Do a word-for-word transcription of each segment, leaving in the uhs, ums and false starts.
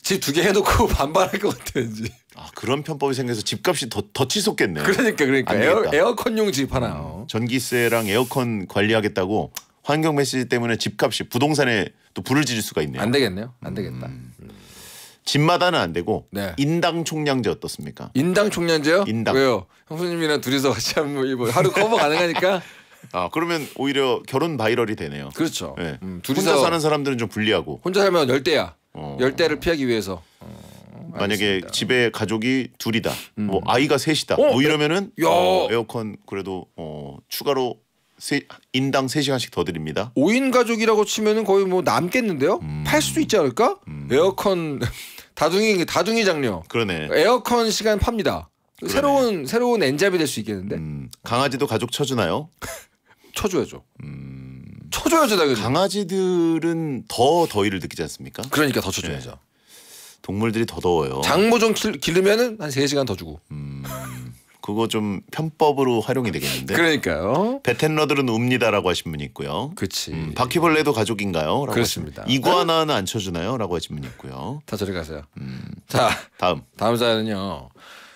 집 두 개 해놓고 반반할 것 같아 왠지. 아 그런 편법이 생겨서 집값이 더, 더 치솟겠네요. 그러니까 그러니까 에어, 에어컨용 집 하나. 음, 전기세랑 에어컨 관리하겠다고 환경 메시지 때문에 집값이 부동산에 또 불을 지를 수가 있네요. 안 되겠네요. 안 되겠다. 음. 집마다는 안 되고 네. 인당 총량제 어떻습니까? 인당 총량제요? 인당. 왜요? 형수님이랑 둘이서 같이 하면 뭐 하루 커버 가능하니까. 아 그러면 오히려 결혼 바이럴이 되네요. 그렇죠. 네. 음, 둘이서 혼자 사는 사람들은 좀 불리하고. 혼자 살면 열대야. 어. 열대를 피하기 위해서. 어, 만약에 알겠습니다. 집에 가족이 둘이다, 음. 뭐 아이가 셋이다, 어? 뭐 이러면은 야. 어, 에어컨 그래도 어, 추가로 세, 인당 세 시간씩 더 드립니다. 오 인 가족이라고 치면은 거의 뭐 남겠는데요? 음. 팔 수도 있지 않을까? 음. 에어컨 다둥이 다둥이 장려. 그러네. 에어컨 시간 팝니다. 그러네. 새로운 새로운 엔잡이 될 수 있겠는데. 음, 강아지도 가족 쳐주나요? 쳐줘야죠. 음, 쳐줘야죠 당연히. 강아지들은 더 더위를 느끼지 않습니까? 그러니까 더 쳐줘야죠. 네. 동물들이 더 더워요. 장모 좀 길, 기르면은 한 세 시간 더 주고. 음, 그거 좀 편법으로 활용이 되겠는데. 그러니까요. 베텐러들은 웁니다라고 하신 분이 있고요. 그치. 음, 바퀴벌레도 가족인가요? 라고 그렇습니다. 하신, 이구아나는 안 쳐주나요? 라고 하신 분이 있고요. 다 저리 가세요. 음, 자 다음. 다음 사연은요.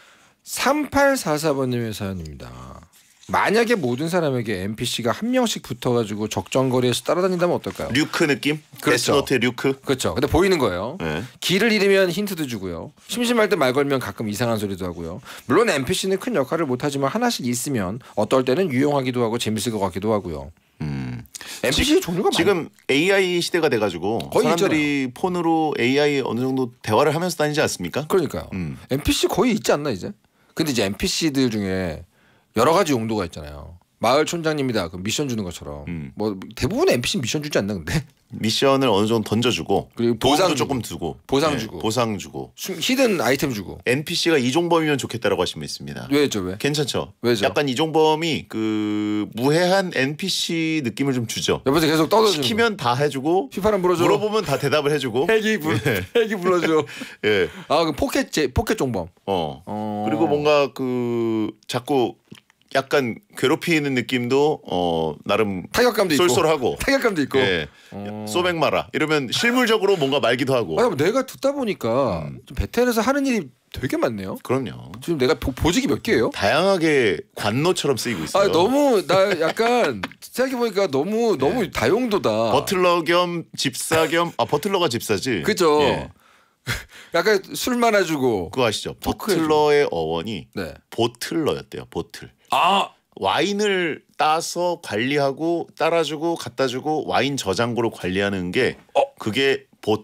삼팔사사 번님의 사연입니다. 만약에 모든 사람에게 엔피씨가 한 명씩 붙어가지고 적정거리에서 따라다닌다면 어떨까요? 류크 느낌? 그렇죠. 데스노트의 류크? 그렇죠. 근데 보이는 거예요. 네. 길을 잃으면 힌트도 주고요. 심심할 때 말 걸면 가끔 이상한 소리도 하고요. 물론 엔피씨는 큰 역할을 못하지만 하나씩 있으면 어떨 때는 유용하기도 하고 재밌을 것 같기도 하고요. 음. 엔피씨 지, 종류가 지금 많... 에이아이 시대가 돼가지고 거의 사람들이 있잖아요. 폰으로 에이아이 어느 정도 대화를 하면서 다니지 않습니까? 그러니까요. 음. 엔피씨 거의 있지 않나 이제? 근데 이제 엔피씨들 중에 여러 가지 용도가 있잖아요. 마을 촌장님이다. 그 미션 주는 것처럼. 음. 뭐 대부분 엔피씨 미션 주지 않나 근데? 미션을 어느 정도 던져주고 그리고 보상도 보상 조금 두고 보상 네, 주고 보상 주고 히든 아이템 주고. 엔피씨가 이종범이면 좋겠다라고 하시면 있습니다. 왜죠 왜? 괜찮죠? 왜죠? 약간 이종범이 그 무해한 엔피씨 느낌을 좀 주죠. 옆에서 계속 떠들어주는 시키면 다 해주고 휘파람 불어줘. 물어보면 다 대답을 해주고 헬기 불 예. 헬기 불러줘. 예. 아 그 포켓 제 포켓 종범. 어. 어. 그리고 뭔가 그 자꾸 약간 괴롭히는 느낌도 어 나름 타격감도 있고. 쏠쏠하고 타격감도 있고. 예. 어. 소맥 마라 이러면 실물적으로 뭔가 말기도 하고. 아, 내가 듣다 보니까 음. 좀 베텔에서 하는 일이 되게 많네요. 그럼요. 지금 내가 보, 보직이 몇 개예요? 다양하게 관노처럼 쓰이고 있어요. 아 너무 나 약간 생각해 보니까 너무 너무 다용도다. 버틀러 겸 집사 겸 아 버틀러가 집사지. 그죠. 예. 약간 술 말아주고. 그거 아시죠? 토크 버틀러의 어원이 네. 보틀러였대요. 보틀. 아 와인을 따서 관리하고 따라주고 갖다주고 와인 저장고를 관리하는 게 어? 그게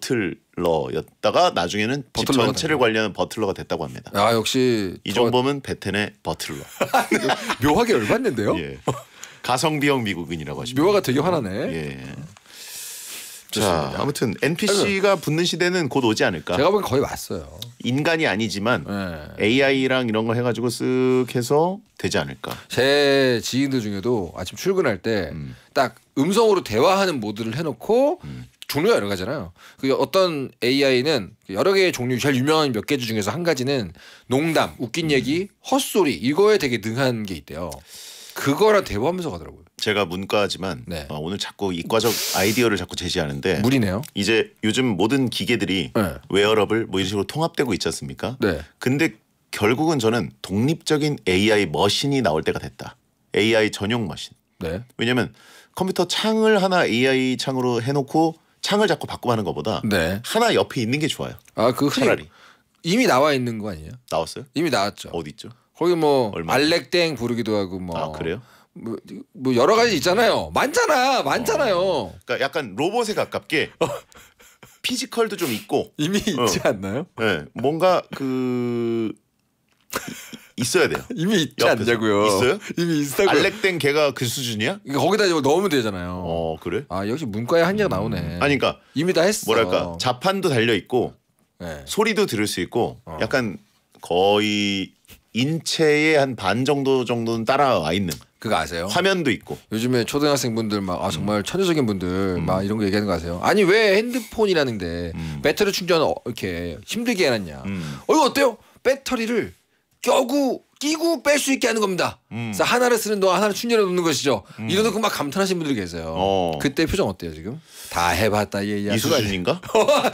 보틀러였다가 나중에는 집 버틀러가 전체를 됐네. 관리하는 버틀러가 됐다고 합니다. 아 역시 이종범은 베텐의 버틀러. 저 묘하게 열받는데요. 예. 가성비형 미국인이라고 하십니다. 묘화가 되게 화나네. 예. 좋습니다. 자, 아무튼 엔피씨가 붙는 시대는 곧 오지 않을까. 제가 보기엔 거의 왔어요. 인간이 아니지만 네. 에이아이랑 이런 거 해가지고 쓱 해서 되지 않을까. 제 지인들 중에도 아침 출근할 때 딱 음. 음성으로 대화하는 모드를 해놓고 음. 종류가 여러 가지잖아요. 그 어떤 에이아이는 여러 개의 종류 제일 유명한 몇 개 중에서 한 가지는 농담, 웃긴 얘기, 헛소리 이거에 되게 능한 게 있대요. 그거랑 대화하면서 가더라고요. 제가 문과지만 네. 어, 오늘 자꾸 이과적 아이디어를 자꾸 제시하는데 무리네요. 이제 요즘 모든 기계들이 네. 웨어러블 뭐 이런 식으로 통합되고 있지 않습니까? 네. 근데 결국은 저는 독립적인 에이아이 머신이 나올 때가 됐다. 에이아이 전용 머신. 네. 왜냐면 컴퓨터 창을 하나 에이아이 창으로 해놓고 창을 자꾸 바꾸고 하는 것보다 네. 하나 옆에 있는 게 좋아요. 아그 차라리. 이미 나와 있는 거 아니에요? 나왔어요? 이미 나왔죠. 어디 있죠? 거기 뭐 얼마나? 알렉땡 부르기도 하고 뭐. 아 그래요? 뭐, 뭐 여러 가지 있잖아요. 많잖아, 많잖아요. 어. 그러니까 약간 로봇에 가깝게 피지컬도 좀 있고 이미 있지 어. 않나요? 네, 뭔가 그 있어야 돼요. 이미 있지 옆에서. 않냐고요. 있어요? 이미 있다고요. 알렉땡 걔가 그 수준이야? 이거 거기다 이거 넣으면 되잖아요. 어 그래? 아 역시 문과에 한계가 나오네. 아니 그러니까 이미 다 했어. 뭐랄까 자판도 달려 있고 네. 소리도 들을 수 있고 어. 약간 거의 인체의 한 반 정도 정도는 따라와 있는 그거 아세요? 화면도 있고. 요즘에 초등학생분들 막 아 정말 천재적인 분들 음. 막 이런 거 얘기하는 거 아세요? 아니 왜 핸드폰이라는데 음. 배터리 충전 어, 이렇게 힘들게 해놨냐? 음. 어 이거 어때요? 배터리를 껴고 끼고 뺄 수 있게 하는 겁니다. 음. 그래서 하나를 쓰는 동안 하나를 충전해 놓는 것이죠. 음. 이러놓고 막 감탄하시는 분들이 계세요. 어. 그때 표정 어때요 지금? 다 해봤다 얘 이 수준인가?